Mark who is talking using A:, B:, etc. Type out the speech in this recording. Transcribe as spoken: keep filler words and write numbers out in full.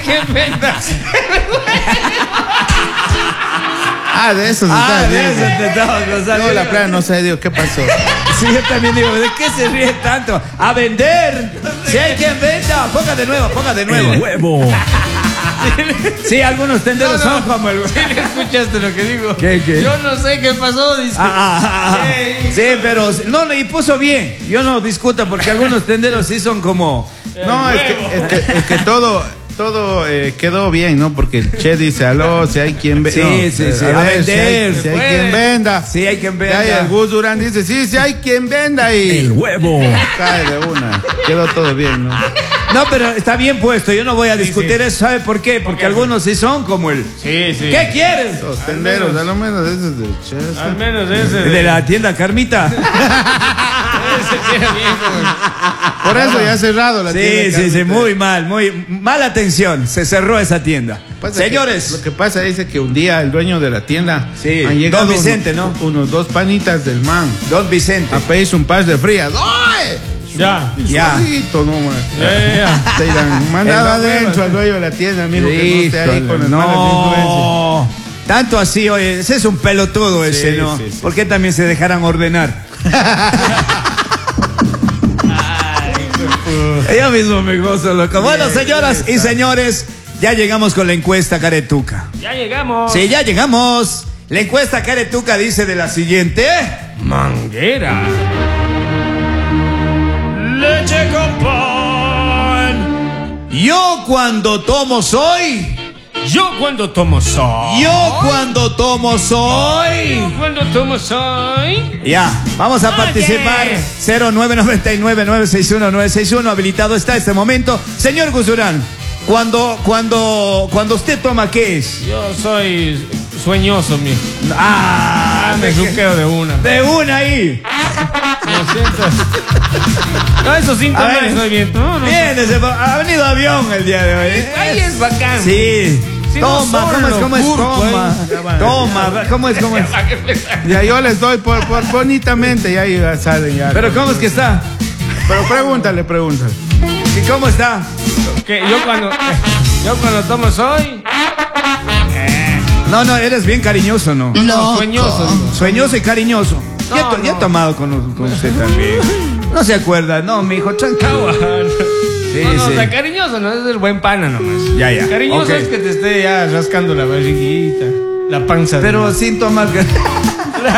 A: quien venda.
B: Ah, de eso se
C: Ah,
B: está
C: de
B: riendo.
C: eso te estaba gozando.
B: No, la plana no sé, digo, ¿qué pasó?
C: Sí, yo también digo, ¿de qué se ríe tanto? ¡A vender! Si hay quien venda, ponga de nuevo, ponga de nuevo.
D: El huevo.
C: Sí, algunos tenderos
A: No, no.
C: son como el...
A: ¿Sí le escuchaste lo que digo?
C: ¿Qué, qué?
A: Yo no sé qué pasó, dice.
C: Ah, ah, ah, ah. Sí, pero no, no, y puso bien. Yo no discuto porque algunos tenderos sí son como...
B: No, es que, es que, es que todo, todo eh, quedó bien, ¿no? Porque el Che dice, aló, si hay quien venda.
C: Sí, sí, sí,
B: A,
C: a
B: ver, si hay,
C: vender,
B: si hay
A: puede.
B: quien venda.
C: Sí, hay quien
B: Y
C: venda.
B: ahí el Gus Durán dice, sí, sí hay quien venda y
D: El huevo.
B: cae de una. Quedó todo bien, ¿no?
C: No, pero está bien puesto, yo no voy a discutir eso, ¿sabe por qué? Porque algunos sí son como el...
A: Sí, sí.
C: ¿Qué quieres?
B: Los tenderos, a lo menos esos de Che.
A: Al menos ese.
C: De la tienda Carmita.
A: Ese tiene bien, güey.
B: Por eso ya ha cerrado la
C: Sí,
B: tienda.
C: sí, sí,
B: Carlita.
C: muy mal, muy mala atención. Se cerró esa tienda.
B: Pasa que
C: Señores,
B: lo que pasa es que un día el dueño de la tienda
C: Sí,
B: han llegado
C: don Vicente,
B: unos,
C: ¿no?
B: unos dos panitas del man
C: don Vicente.
B: a pedirse un par de frías. ¡Ay!
A: Ya.
C: Ya.
B: Suavito, no, man.
A: Ya, ya.
B: Te irán mandado
C: El-
B: adentro al dueño de la tienda, amigo, que no esté ahí
C: Híjole,
B: con las malas influencias.
C: no. Tanto así, oye, ese es un pelotudo ese,
B: Sí,
C: ¿no?
B: sí, sí.
C: ¿Por qué también se dejarán ordenar? Yo mismo me gozo, loco. Bueno, señoras y señores, ya llegamos con la encuesta Caretuca.
A: Ya llegamos.
C: Sí, ya llegamos. La encuesta Caretuca dice de la siguiente.
A: Manguera. Leche con pan.
C: Yo cuando tomo soy.
A: Yo cuando tomo soy.
C: Yo cuando tomo soy.
A: Yo cuando tomo soy.
C: Ya, vamos a
A: Oye.
C: participar. cero nueve nueve nueve nueve seis uno nueve seis uno habilitado está este momento. Señor Guzurán, cuando, cuando, cuando usted toma, ¿qué es?
A: Yo soy sueñoso, mi.
C: Ah,
A: Ah, me juqueo de una.
C: de una ahí.
A: Lo siento. No, esos cinco
C: A ver.
A: no estoy bien. No, no.
C: Bien, ese- ha venido avión el día de hoy.
A: Ahí es bacán.
C: Sí.
A: Sí,
C: Toma,
A: no
C: ¿cómo es?
A: solo,
C: ¿Cómo es?
A: curto,
C: Toma.
B: ahí.
C: Toma, ¿cómo es? ¿Cómo es?
B: Ya yo les doy por, por bonitamente y ahí ya salen ya.
C: Pero ¿cómo es que está?
B: Pero pregúntale, pregúntale.
C: ¿Y cómo está?
A: Que yo cuando yo cuando tomo soy
C: No, no, eres bien cariñoso, ¿no?
A: no, sueñoso. digo.
C: Sueñoso y cariñoso.
A: No,
C: ya, he to- ya he
A: no.
C: tomado con, con usted también. No se acuerda, no, mi hijo, tranquilo. Sí,
A: no, no,
C: sí.
A: o sea, cariñoso, no es el buen pana nomás.
C: Ya, ya.
A: Cariñoso
C: Ok.
A: es que te esté ya rascando la barriguita, la panza.
C: Pero
A: de...
C: sin tomar.